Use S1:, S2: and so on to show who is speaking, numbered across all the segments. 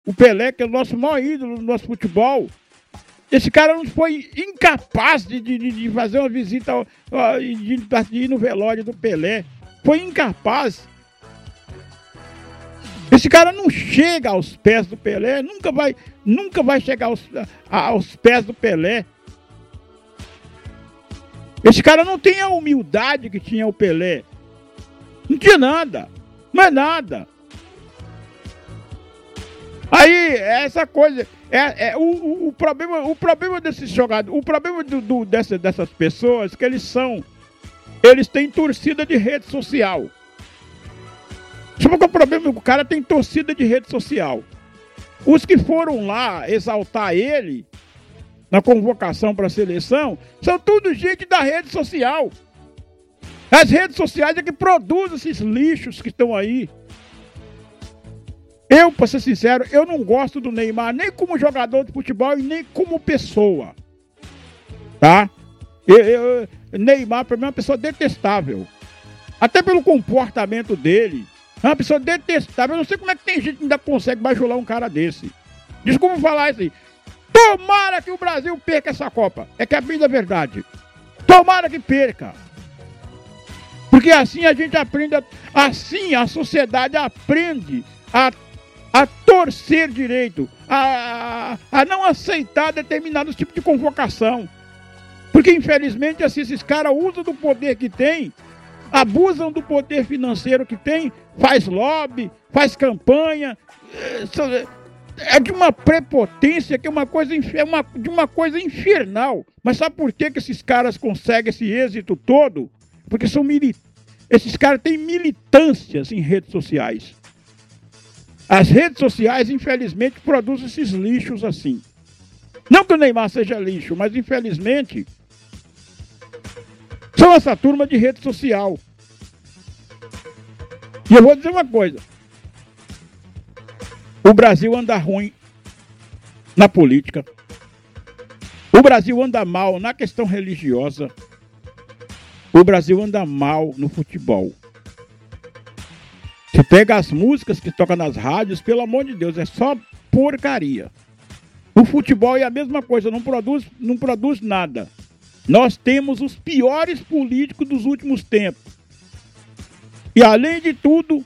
S1: O Pelé, que é o nosso maior ídolo do nosso futebol. Esse cara não foi incapaz de fazer uma visita, de ir no velório do Pelé. Foi incapaz. Esse cara não chega aos pés do Pelé, nunca vai chegar aos pés do Pelé. Esse cara não tem a humildade que tinha o Pelé. Não tinha nada. Não é nada. Aí, essa coisa... O problema desses jogadores... O problema dessas pessoas que eles têm torcida de rede social. Sabe qual é o problema? O cara tem torcida de rede social. Os que foram lá exaltar ele na convocação para a seleção são tudo gente da rede social. As redes sociais é que produzem esses lixos que estão aí. Eu, para ser sincero, eu não gosto do Neymar nem como jogador de futebol e nem como pessoa. Tá? Neymar, para mim, é uma pessoa detestável. Até pelo comportamento dele. É uma pessoa detestável. Eu não sei como é que tem gente que ainda consegue bajular um cara desse. Desculpa falar assim. Tomara que o Brasil perca essa Copa. É que é bem da verdade. Tomara que perca. Porque assim a gente aprende, assim a sociedade aprende a torcer direito, a não aceitar determinados tipos de convocação. Porque infelizmente assim, esses caras usam do poder que tem, abusam do poder financeiro que tem, faz lobby, faz campanha, é de uma prepotência que é uma coisa, de uma coisa infernal. Mas sabe por que esses caras conseguem esse êxito todo? Porque esses caras têm militâncias em redes sociais. As redes sociais, infelizmente, produzem esses lixos assim. Não que o Neymar seja lixo, mas infelizmente são essa turma de rede social. E eu vou dizer uma coisa. O Brasil anda ruim na política. O Brasil anda mal na questão religiosa. O Brasil anda mal no futebol. Você pega as músicas que tocam nas rádios, pelo amor de Deus, é só porcaria. O futebol é a mesma coisa, não produz nada. Nós temos os piores políticos dos últimos tempos. E além de tudo,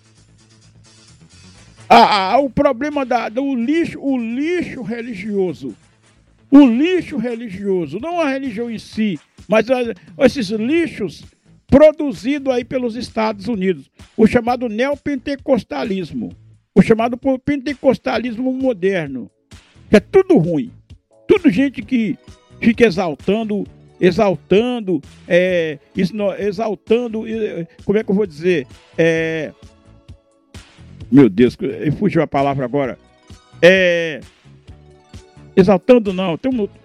S1: o problema do lixo, o lixo religioso. O lixo religioso, não a religião em si, mas esses lixos produzidos aí pelos Estados Unidos. O chamado neopentecostalismo. O chamado pentecostalismo moderno. Que é tudo ruim. Tudo gente que fica exaltando, como é que eu vou dizer? Meu Deus, fugiu a palavra agora. Exaltando não, tem um...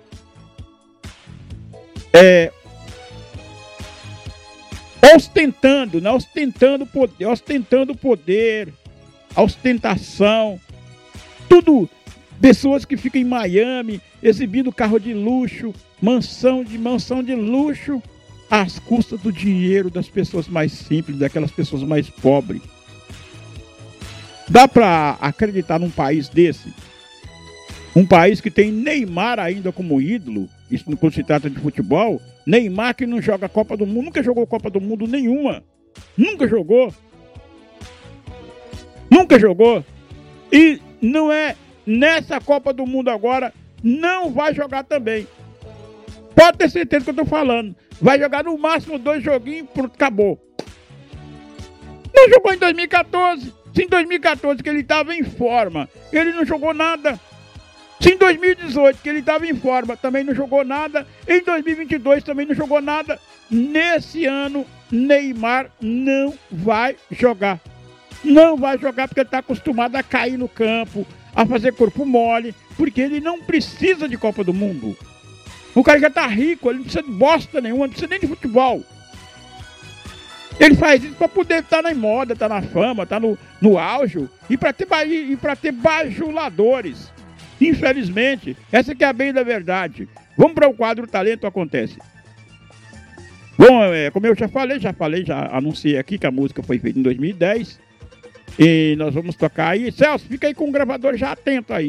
S1: ostentando, né? Ostentando poder, a ostentação, tudo, pessoas que ficam em Miami, exibindo carro de luxo, mansão de luxo, às custas do dinheiro das pessoas mais simples, daquelas pessoas mais pobres. Dá para acreditar num país desse? Um país que tem Neymar ainda como ídolo, isso quando se trata de futebol, Neymar que não joga Copa do Mundo, nunca jogou Copa do Mundo nenhuma. Nunca jogou. E não é nessa Copa do Mundo agora, não vai jogar também. Pode ter certeza que eu tô falando. Vai jogar no máximo 2 joguinhos, pronto, acabou. Não jogou em 2014. Se em 2014 que ele estava em forma, ele não jogou nada. Se em 2018 que ele estava em forma, também não jogou nada. Em 2022 também não jogou nada. Nesse ano, Neymar não vai jogar. Não vai jogar porque ele está acostumado a cair no campo, a fazer corpo mole, porque ele não precisa de Copa do Mundo. O cara já está rico, ele não precisa de bosta nenhuma, não precisa nem de futebol. Ele faz isso para poder estar na moda, estar na fama, estar no auge e para ter bajuladores. Infelizmente, essa que é a bem da verdade. Vamos para o quadro Talento Acontece. Bom, como eu já anunciei aqui que a música foi feita em 2010. E nós vamos tocar aí. Celso, fica aí com o gravador já atento aí.